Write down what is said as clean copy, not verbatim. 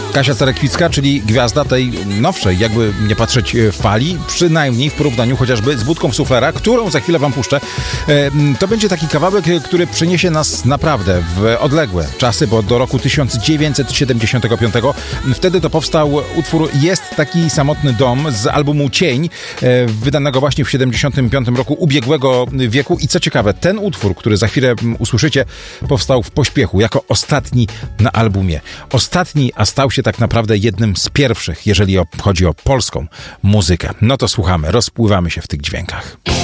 Kasia Cerekwicka, czyli gwiazda tej nowszej, jakby nie patrzeć, fali, przynajmniej w porównaniu chociażby z Budką Suflera, którą za chwilę wam puszczę. To będzie taki kawałek, który przeniesie nas naprawdę w odległe czasy, bo do roku 1975. Wtedy to powstał utwór Jest taki samotny dom z albumu Cień, wydanego właśnie w 75 roku ubiegłego wieku. I co ciekawe, ten utwór, który za chwilę usłyszycie, powstał w pośpiechu, jako ostatni na albumie. Ostatni, a stał się tak naprawdę jednym z pierwszych, jeżeli chodzi o polską muzykę. No to słuchamy, rozpływamy się w tych dźwiękach.